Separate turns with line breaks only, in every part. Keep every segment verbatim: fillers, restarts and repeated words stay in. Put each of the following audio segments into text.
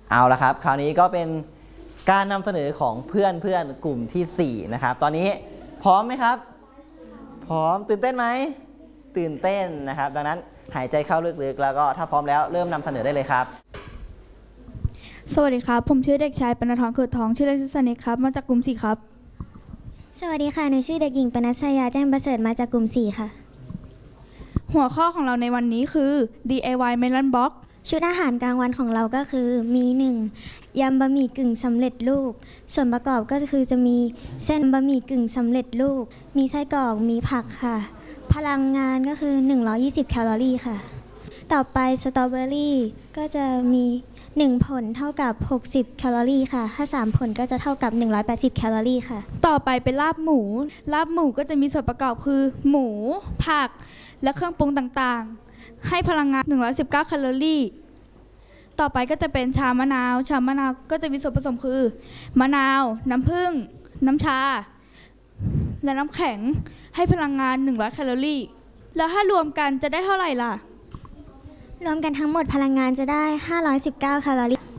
เอาละครับคราวนี้ก็เป็นการนำเสนอของเพื่อนเพื่อนกลุ่มที่สี่นะครับตอนนี้พร้อมไหมครับพร้อมตื่นเต้นไหมตื่นเต้นนะครับดังนั้นหายใจเข้าลึกๆแล้วก็ถ้าพร้อมแล้วเริ่มนำเสนอได้เลยครับ
สวัสดีครับผมชื่อเด็กชายปณธรเกิดทองชื่อเล่นชื่อสนิทครับมาจากกลุ่มสี่ครับ
สวัสดีค่ะหนูชื่อเด็กหญิงปนัสชยาแจ้งประเสริฐมาจากกลุ่มสี่ค่ะ
หัวข้อของเราในวันนี้คือ ดี ไอ วาย Melon Box
ชุดอาหารกลางวันของเราก็คือมีหนึ่งยำบะหมี่กึ่งสำเร็จรูปส่วนประกอบก็คือจะมีเส้นบะหมี่กึ่งสำเร็จรูปมีไส้กรอกมีผักค่ะพลังงานก็คือหนึ่งร้อยยี่สิบแคลอรี่ค่ะต่อไปสตรอเบอรี่ก็จะมีหนึ่งผลเท่ากับหกสิบแคลอรี่ค่ะถ้าสามผลก็จะเท่ากับหนึ่งร้อยแปดสิบแคลอรี่ค่ะ
ต่อไปเป็นลาบหมูลาบหมูก็จะมีส่วนประกอบคือหมูผักและเครื่องปรุงต่างๆให้พลังงานหนึ่งร้อยสิบเก้าแคลอรี่ต่อไปก็จะเป็นชามะนาวชามะนาวก็จะมีส่วนผสมคือมะนาวน้ำผึ้งน้ำชาและน้ำแข็งให้พลังงานหนึ่งร้อยแคลอรี่แล้วถ้ารวมกันจะได้เท่าไหร่ล่ะ
รวมกันทั้งหมดพลังงานจะได้ห้าร้อยสิบเก้าแคลอรี่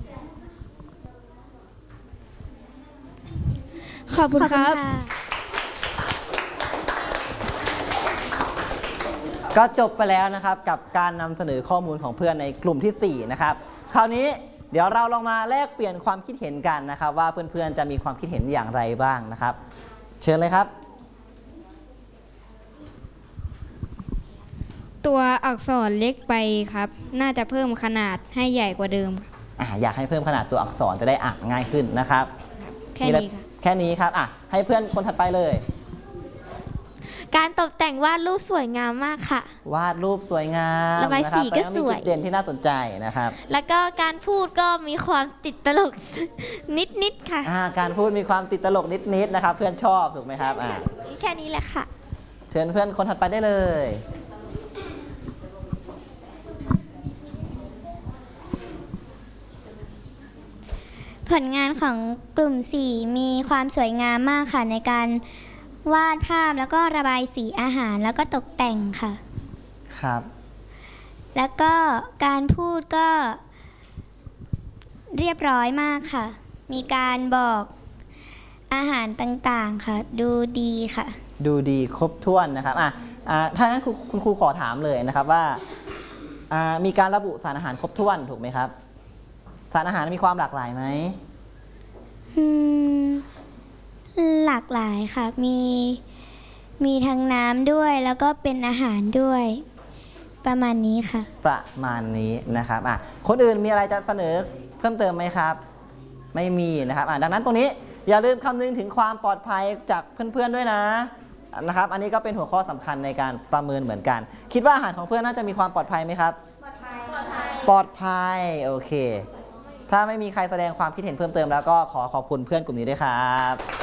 ขอบคุณครับ
ก็จบไปแล้วนะครับกับการนำเสนอข้อมูลของเพื่อนในกลุ่มที่สี่นะครับคราวนี้เดี๋ยวเราลองมาแลกเปลี่ยนความคิดเห็นกันนะครับว่าเพื่อนๆจะมีความคิดเห็นอย่างไรบ้างนะครับเชิญเลยครับ
ตัวอักษรเล็กไปครับน่าจะเพิ่มขนาดให้ใหญ่กว่าเดิม
อ่ะอยากให้เพิ่มขนาดตัวอักษรจะได้อ่านง่ายขึ้นนะครับ
แค่นี้ครับ
แค่นี้ครับอ่ะให้เพื่อนคนถัดไปเลย
การตกแต่งวาดรูปสวยงามมากค่ะ
วาดรูปสวยงาม
ระบายสีก็สวย
มีจุดเด่นที่น่าสนใจนะครับ
แล้วก็การพูดก็มีความติดตลกนิดๆค่ะ
อ่าการพูดมีความติดตลกนิดๆนะครับเพื่อนชอบถูกไหมครับอ่า
แค่นี้แหละค่ะ
เชิญเพื่อนคนถัดไปได้เลย
ผลงานของกลุ่มสี่มีความสวยงามมากค่ะในการวาดภาพแล้วก็ระบายสีอาหารแล้วก็ตกแต่งค่ะ
ครับ
แล้วก็การพูดก็เรียบร้อยมากค่ะมีการบอกอาหารต่างๆค่ะดูดีค่ะ
ดูดีครบถ้วนนะครับอ่ะอ่าถ้างั้นคุณครูขอถามเลยนะครับว่าอ่ามีการระบุสารอาหารครบถ้วนถูกไหมครับสารอาหารมีความหลากหลายไหม
อืมหลากหลายค่ะมีมีทั้งน้ำด้วยแล้วก็เป็นอาหารด้วยประมาณนี้ค่ะ
ประมาณนี้นะครับอ่ะคนอื่นมีอะไรจะเสนอเพิ่มเติมไหมครับไม่มีนะครับอ่ะดังนั้นตรงนี้อย่าลืมคำนึงถึงความปลอดภัยจากเพื่อนๆด้วยนะนะครับอันนี้ก็เป็นหัวข้อสำคัญในการประเมินเหมือนกันคิดว่าอาหารของเพื่อนน่าจะมีความปลอดภัยไหมครับปลอดภัยปลอดภัยโอเคถ้าไม่มีใครแสดงความคิดเห็นเพิ่มเติมแล้วก็ขอขอบคุณเพื่อนกลุ่มนี้ด้วยครับ